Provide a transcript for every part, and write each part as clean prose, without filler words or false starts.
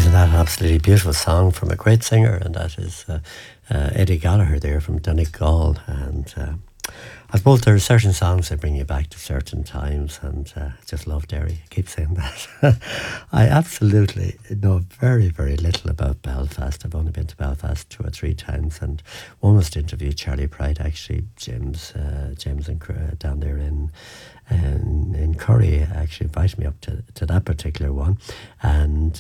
That absolutely beautiful song from a great singer, and that is Eddie Gallagher there from Donegal. And I suppose there are certain songs that bring you back to certain times, and just love Derry. I keep saying that. I absolutely know very, very little about Belfast. I've only been to Belfast 2 or 3 times, and one was to interview Charlie Pride, actually, James and down there in Curry actually invited me up to that particular one, and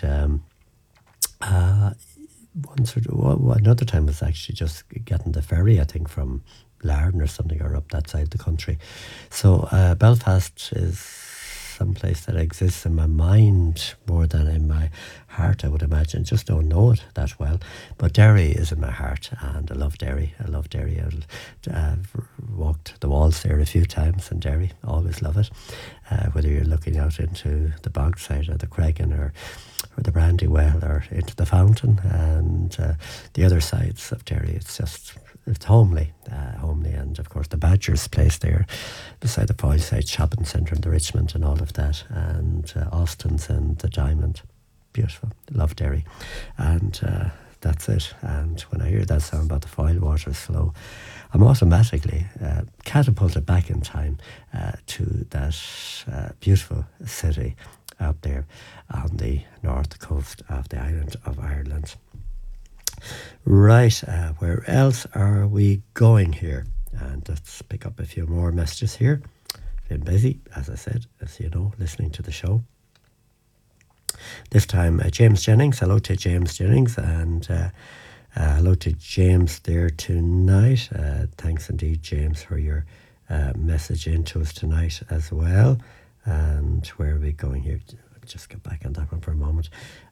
another time was actually just getting the ferry, I think, from Larden or something, or up that side of the country. So Belfast is someplace that exists in my mind more than in my heart, I would imagine. Just don't know it that well. But Derry is in my heart, and I love Derry. I've walked the walls there a few times in Derry. Always love it. Whether you're looking out into the Bogside or the Cregan or the Brandywell or into the Fountain and the other sides of Derry, it's homely, and of course the Badgers place there beside the Foyleside Shopping Centre and the Richmond and all of that, and Austin's and the Diamond. Beautiful. Love Derry. And that's it. And when I hear that song about the Foyle Waters flow, I'm automatically catapulted back in time to that beautiful city out there on the north coast of the island of Ireland. Right, where else are we going here? And let's pick up a few more messages here. Been busy, as I said, as you know, listening to the show. This time, James Jennings. Hello to James Jennings, and hello to James there tonight. Thanks indeed, James, for your message into us tonight as well. And where are we going here? Just get back on that one for a moment.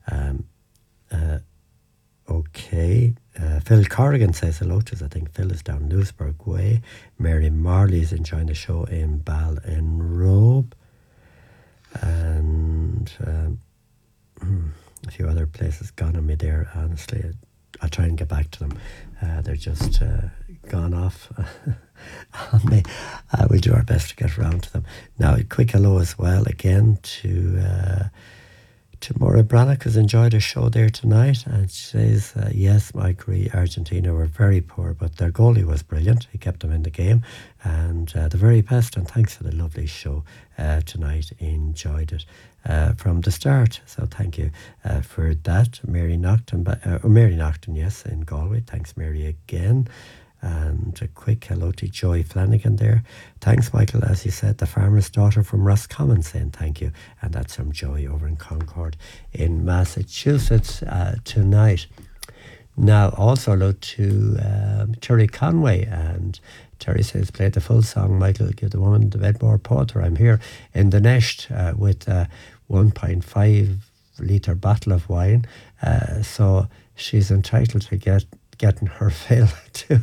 Okay. Phil Corrigan says hello to us. I think Phil is down Lewisburg Way. Mary Marley is enjoying the show in Ballinrobe. And a few other places gone on me there, honestly. I'll try and get back to them. They're just gone off on me. We'll do our best to get around to them. Now, a quick hello as well again to Maura Brannock, who's enjoyed her show there tonight, and she says, yes, I agree, Argentina were very poor, but their goalie was brilliant. He kept them in the game, and the very best, and thanks for the lovely show tonight. Enjoyed it from the start, so thank you for that. Mary Nocton, yes, in Galway. Thanks, Mary, again. And a quick hello to Joy Flanagan there. Thanks, Michael, as you said, the farmer's daughter from Roscommon saying thank you. And that's from Joy over in Concord in Massachusetts tonight. Now, also hello to Terry Conway. And Terry says, play the full song, Michael, give the woman the Bedmore Porter. I'm here in the nest with a 1.5 litre bottle of wine. So she's entitled to getting her fill too.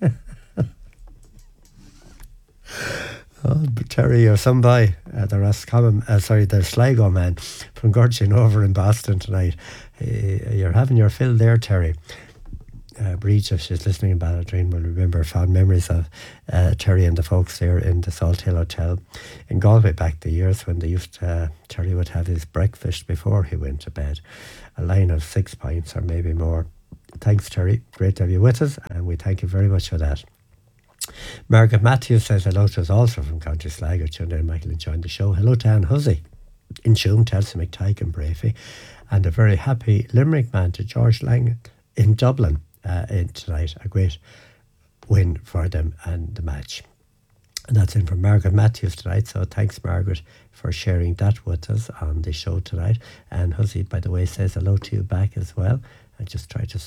Terry or somebody, the Roscommon, the Sligo man from Gurchin over in Boston tonight. You're having your fill there, Terry. Breach, if she's listening in Balladreen, will remember fond memories of Terry and the folks there in the Salt Hill Hotel in Galway back the years when they used to, Terry would have his breakfast before he went to bed. A line of 6 pints or maybe more. Thanks, Terry. Great to have you with us, and we thank you very much for that. Margaret Matthews says hello to us, also from County Sligo. Tune in, Michael, enjoying the show. Hello to Anne Hussey in Tuam, Chelsea, McTyke and Brafey, and a very happy Limerick man to George Lang in Dublin in tonight. A great win for them and the match. And that's in from Margaret Matthews tonight, so thanks, Margaret, for sharing that with us on the show tonight. And Hussey, by the way, says hello to you back as well. I just try to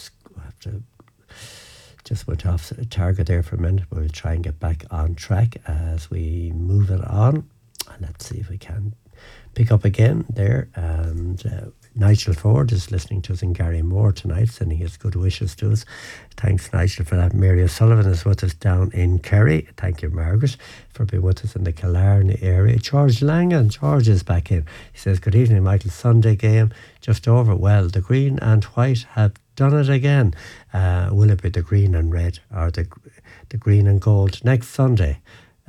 just went off target there for a minute, but we'll try and get back on track as we move it on. And let's see if we can pick up again there. And Nigel Ford is listening to us in Gary Moore tonight, sending his good wishes to us. Thanks, Nigel, for that. Mary O'Sullivan is with us down in Kerry. Thank you, Margaret, for being with us in the Killarney area. George Langan, George is back in. He says, good evening, Michael. Sunday game just over. Well, the green and white have done it again. Will it be the green and red or the green and gold next Sunday?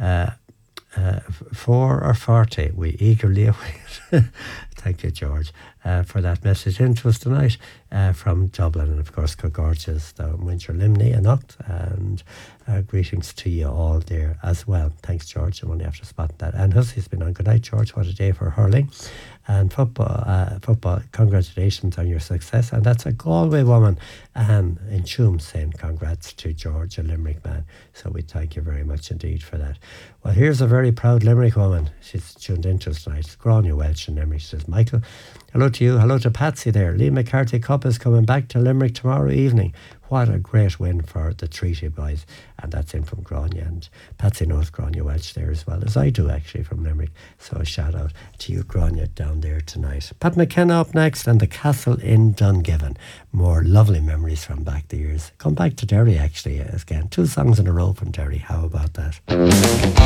4 or 40, we eagerly await. Thank you, George. for that message into us tonight from Dublin, and of course Cogorges down Winter Limney and Ucht, and greetings to you all there as well. Thanks, George. I'm only after spotting that. And Hussey's been on. Good night, George. What a day for hurling and football. Congratulations on your success. And that's a Galway woman, Anne in Choom, saying congrats to George, a Limerick man. So we thank you very much indeed for that. Well, here's a very proud Limerick woman. She's tuned into us tonight. Grania Welsh in Limerick. She says, Michael, hello to you. Hello to Patsy there. Lee McCarthy Cup is coming back to Limerick tomorrow evening. What a great win for the Treaty boys. And that's in from Grania. And Patsy knows Grania Welsh there as well as I do, actually, from Limerick. So a shout out to you, Grania, down there tonight. Pat McKenna up next, and the Castle in Dungiven. More lovely memories from back the years. Come back to Derry, actually, again. 2 songs in a row from Derry. How about that?